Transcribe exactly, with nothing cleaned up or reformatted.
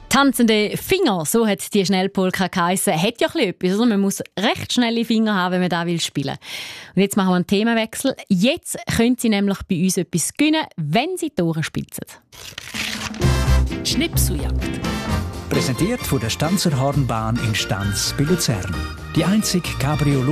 Tanzende Finger, so hat die Schnellpolka geheissen. Hat ja ein bisschen etwas, oder? Man muss recht schnelle Finger haben, wenn man da will spielen. Und jetzt machen wir einen Themenwechsel. Jetzt können Sie nämlich bei uns etwas gewinnen, wenn Sie Tore spitzen. Schnipseljagd. Präsentiert von der Stanzer Hornbahn in Stanz bei Luzern. Die einzige Cabrio